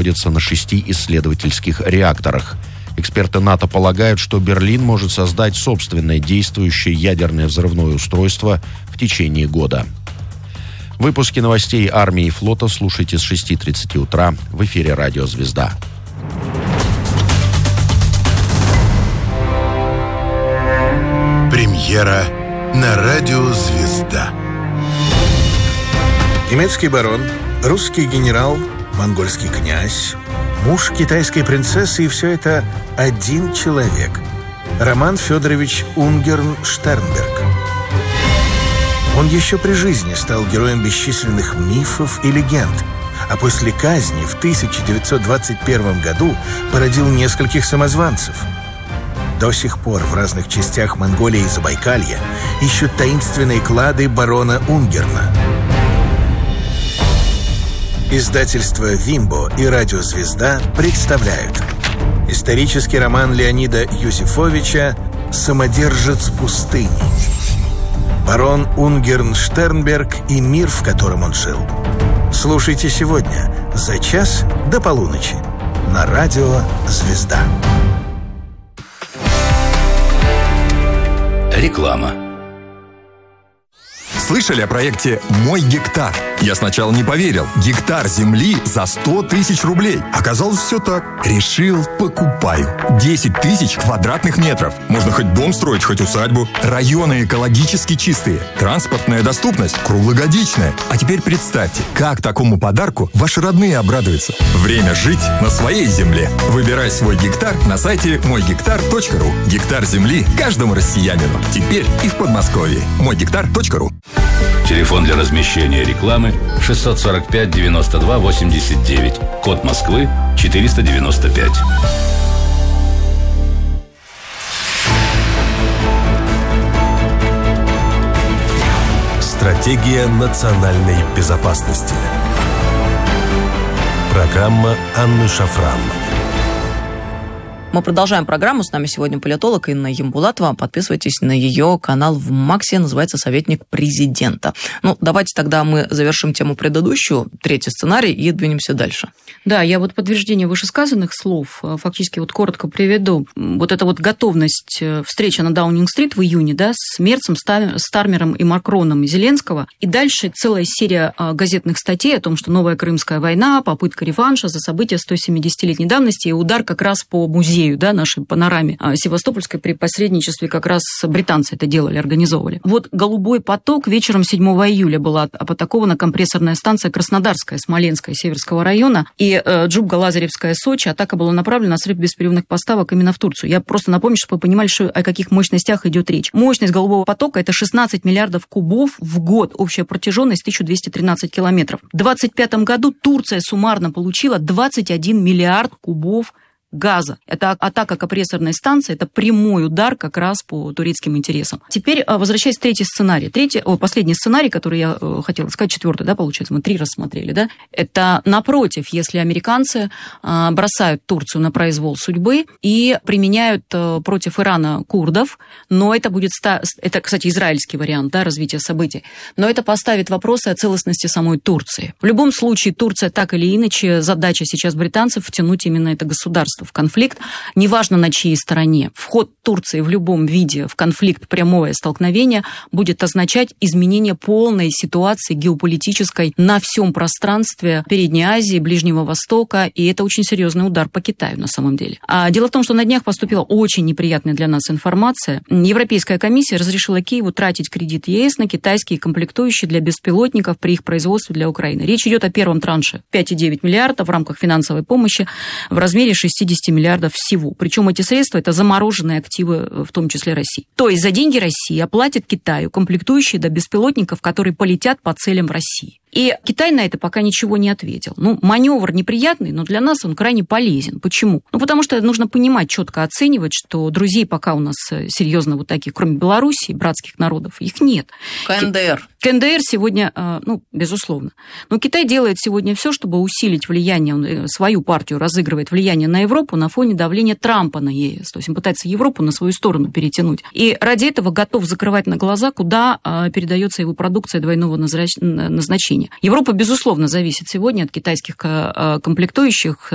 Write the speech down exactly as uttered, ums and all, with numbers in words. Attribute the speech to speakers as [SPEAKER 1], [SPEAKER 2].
[SPEAKER 1] находится на шести исследовательских реакторах. Эксперты НАТО полагают, что Берлин может создать собственное действующее ядерное взрывное устройство в течение года. Выпуски новостей армии и флота слушайте с шести тридцати утра в эфире «Радио Звезда».
[SPEAKER 2] Премьера на «Радио Звезда».
[SPEAKER 3] Немецкий барон, русский генерал, монгольский князь, муж китайской принцессы, и все это один человек – Роман Федорович Унгерн-Штернберг. Он еще при жизни стал героем бесчисленных мифов и легенд, а после казни в тысяча девятьсот двадцать первом году породил нескольких самозванцев. До сих пор в разных частях Монголии и Забайкалья ищут таинственные клады барона Унгерна. Издательство «Вимбо» и «Радио Звезда» представляют исторический роман Леонида Юзефовича «Самодержец пустыни». Барон Унгерн-Штернберг и мир, в котором он жил. Слушайте сегодня за час до полуночи на «Радио Звезда».
[SPEAKER 4] Реклама.
[SPEAKER 5] Слышали о проекте «Мой гектар»? Я сначала не поверил. Гектар земли за сто тысяч рублей. Оказалось, все так. Решил, покупаю. десять тысяч квадратных метров. Можно хоть дом строить, хоть усадьбу. Районы экологически чистые. Транспортная доступность круглогодичная. А теперь представьте, как такому подарку ваши родные обрадуются. Время жить на своей земле. Выбирай свой гектар на сайте мой гектар точка ру. Гектар земли каждому россиянину. Теперь и в Подмосковье. мой гектар точка ру.
[SPEAKER 4] Телефон для размещения рекламы шестьсот сорок пять девяносто два восемьдесят девять. Код Москвы четыреста девяносто пять.
[SPEAKER 2] Стратегия национальной безопасности. Программа Анны Шафран.
[SPEAKER 6] Мы продолжаем программу. С нами сегодня политолог Инна Ямбулатова. Подписывайтесь на ее канал в Максе. Называется «Советник президента». Ну, давайте тогда мы завершим тему предыдущую, третий сценарий, и двинемся дальше.
[SPEAKER 7] Да, я вот подтверждение вышесказанных слов фактически вот коротко приведу. Вот эта вот готовность встречи на Даунинг-стрит в июне, да, с Мерцем, Стармером и Макроном и Зеленского. И дальше целая серия газетных статей о том, что новая Крымская война, попытка реванша за события сто семидесятилетней давности и удар как раз по музею, да, нашей панораме Севастопольской при посредничестве как раз британцы это делали, организовывали. Вот «Голубой поток» вечером седьмого июля была атакована компрессорная станция Краснодарская, Смоленская, Северского района, и э, Джубга-Лазаревская, Сочи. Атака была направлена на срыв беспрерывных поставок именно в Турцию. Я просто напомню, чтобы вы понимали, что, о каких мощностях идет речь. Мощность «Голубого потока» — это шестнадцать миллиардов кубов в год, общая протяженность тысяча двести тринадцать километров. В двадцать пятом году Турция суммарно получила двадцать один миллиард кубов газа. Это атака компрессорной станции, это прямой удар как раз по турецким интересам. Теперь, возвращаясь к третий сценарий. Третий, о, последний сценарий, который я хотела сказать, четвертый, да, получается, мы три рассмотрели, да, это напротив, если американцы бросают Турцию на произвол судьбы и применяют против Ирана курдов, но это будет, это, кстати, израильский вариант, да, развития событий, но это поставит вопросы о целостности самой Турции. В любом случае, Турция так или иначе, задача сейчас британцев втянуть именно это государство в конфликт, неважно на чьей стороне. Вход Турции в любом виде в конфликт, прямое столкновение будет означать изменение полной ситуации геополитической на всем пространстве Передней Азии, Ближнего Востока, и это очень серьезный удар по Китаю на самом деле. А дело в том, что на днях поступила очень неприятная для нас информация. Европейская комиссия разрешила Киеву тратить кредит ЕС на китайские комплектующие для беспилотников при их производстве для Украины. Речь идет о первом транше пять целых девять десятых миллиарда в рамках финансовой помощи в размере шестьдесят миллиардов всего. Причем эти средства – это замороженные активы, в том числе России. То есть за деньги России оплатит Китаю комплектующие до беспилотников, которые полетят по целям в России. И Китай на это пока ничего не ответил. Ну, маневр неприятный, но для нас он крайне полезен. Почему? Ну, потому что нужно понимать, четко оценивать, что друзей пока у нас серьезно вот таких, кроме Белоруссии, братских народов, их нет.
[SPEAKER 6] КНДР.
[SPEAKER 7] КНДР сегодня, ну, безусловно. Но Китай делает сегодня все, чтобы усилить влияние, он свою партию разыгрывает влияние на Европу на фоне давления Трампа на ЕС. То есть он пытается Европу на свою сторону перетянуть. И ради этого готов закрывать на глаза, куда передается его продукция двойного назначения. Европа, безусловно, зависит сегодня от китайских комплектующих